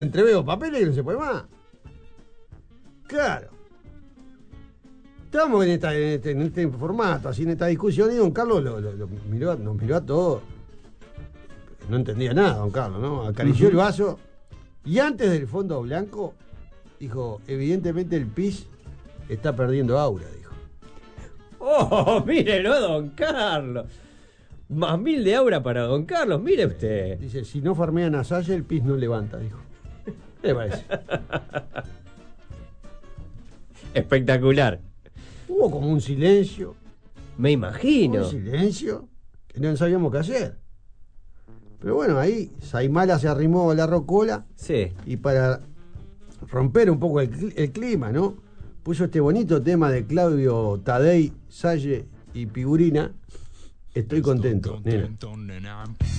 entreveo papeles y no se puede más. Claro. Estamos en este formato, así en esta discusión, y don Carlos nos miró a todos. No entendía nada, don Carlos, ¿no? Acarició el vaso y antes del fondo blanco dijo, evidentemente el PIS está perdiendo aura, dijo. ¡Oh, mírelo, don Carlos! Más 1000 de aura para don Carlos, mire usted. Dice, si no farmean a Salle, el PIS no levanta, dijo. ¿Qué le parece? Espectacular. Hubo como un silencio. Me imagino. Un silencio que no sabíamos qué hacer. Pero bueno, ahí Saimala se arrimó a la rocola. Sí. Y para romper un poco el clima, ¿no? Puso este bonito tema de Claudio Tadei, Salle y Pigurina. Estoy contento, nena.